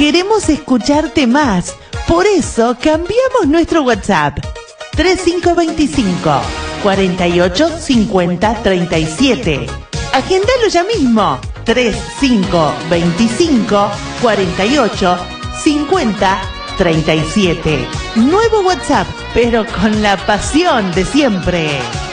Queremos escucharte más. Por eso cambiamos nuestro WhatsApp. 3525 48 50 37. Agendalo ya mismo. 3525 48 50 37. Nuevo WhatsApp, pero con la pasión de siempre.